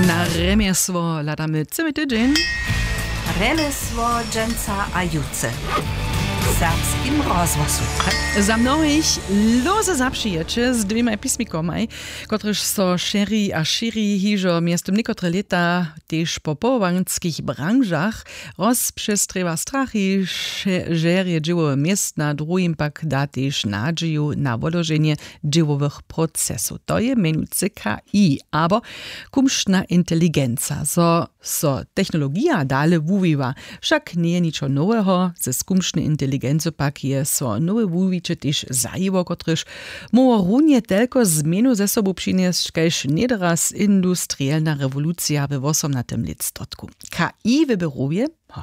Na remesło ladamy cały tydzień. Remesło dżęca a juce. Serbskim rozgłosu. Za mnohých loze zaprzyječe z dwiema pismikomaj, kotryż so šeri a širi hižo miestom niekotre leta tež po połowanskich branżach rozprzestrywa strachy, żerie dzieło miest na drugim pak da tež nadzieju na wodłożenie dziełowych procesów. To je menujúce KI, aber kumštna inteligenca. So technologia dale wuwiwa, však nie je ničo nowego, ze kumštnej inteligencji pak je so nowe wuwicze też zajiwo, kotryż mógł runie tylko zmienu ze sobą przynieść, kajż nieraz industrialna rewolucja w 18. letstotku. KI wyberuje,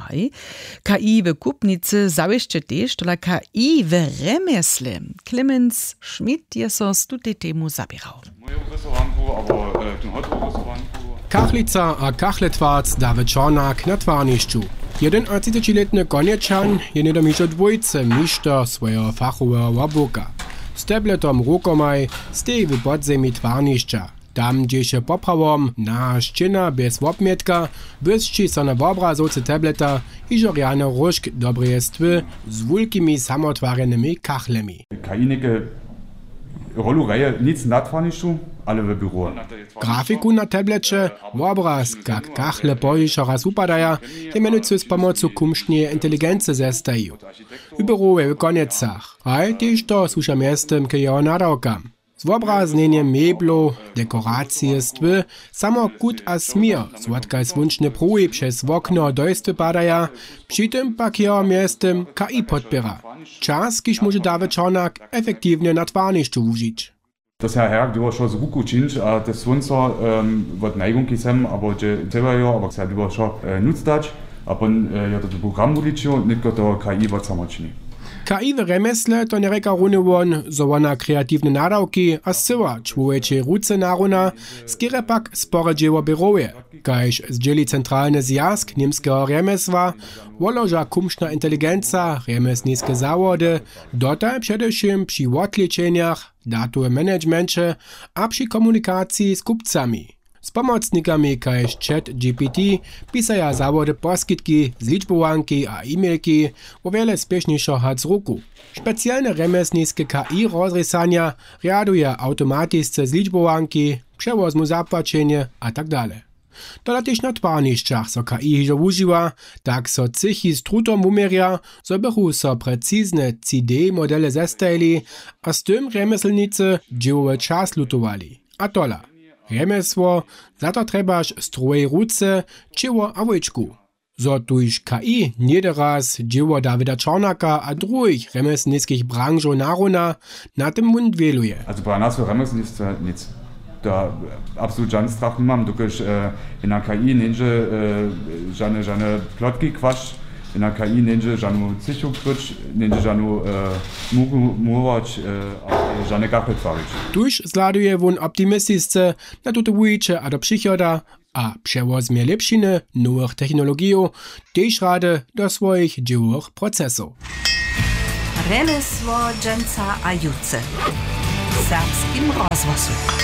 KI w kupnicy zawieszcze też, tola KI w remesle. Clemens Schmidt je so z tutej temu zabierał. Moje uwesowanku, aber tym hot uwesowanku. Kachlica a kachletwarc David Czarnak na twarniszczu. 31-letny Konieczan je niedomišo dwójce mišta swojego fachowego łabuka. Z tabletom rukomaj stej w podzemí twarnišća. Tam, gdzie się poprawom na ściena bez obmietka, błyszczy so na obrazowce tableta i żoriane różk dobrej stwy z wielkimi samotwarnymi kachlemi. KI-nike rolu reje nic na twarnišću, ale w biuro. Grafiku na tablecie, obraz, jak kachle pojišo raz upadaja, je menujúce z pomocą kumštnej inteligencie zestajú. Überuje w koniecach, a tiež to słuša miestem k jeho nadawkam. Zwobraznenie meblo, dekoracje stwy, samo kut a smir, słodkaj swunčne pruji przez okno dojstwy padaja, przy tym pak jeho miestem KI podpiera. Czas, kiż może David Czarnak efektywnie na twarniszczu użyć. Das Herr die war schon so gut чинć, a das Swunzer wird Neigung gesem, aber selber ja, aber sehr lieber schon nutzt dać, a pon ja to program uličio, nitko to KI wird samočni. KI w remesle to nie reka runy won, zo ona kreatywne nadawki a syła człowiecze ruce naruna, skiery pak spore dzieło biroje, kajż zdzieli centralny zjazd niemskiego remesła, woloża kumštna inteligenca, remesnickie zawody, dotaj przedewším przy odliczeniach, datowym managemencie a przy komunikacji z kupcami. Z pomocnikami kajż ChatGPT pisaja zawody poskitki, zliczbowanki a e-mailki o wiele spieszniejszo hac z ruku. Specjalne remesnickie KI rozrysania riaduje automatyczne zliczbowanki, przewozmu zapłacenie a tak dalej. To też na twarniszczach so KI hižo używa, tak so cychy z trutom umeria, so bychu so precizne 3D modele zestajli, a z tym remeselnicy dziełowy czas lutowali. A tola. Remesło, za to trebaš stroje ruce, čeło a wojčku. Zo tuž KI nieraz dzieło Davida Czarnaka a drugich remesnickich branżów naruna na tym mund wieluje. Also bei nas für Remesnictwa nic. Da absolut żaden strach nie mam, dokąd in der KI ninja żadne plotki kwaszcz, in der KI ninja żadną cyciu krycz, ninja żadną murować, żadne kachle twarzyć. Tuż zladuje won optymistyczne na tuto wujcze a do przychoda, a przewozmie lepsziny nowych technologii, też rady do swoich dziełowych procesów. Remesło dżęca a juce. Serbskim rozgłosu.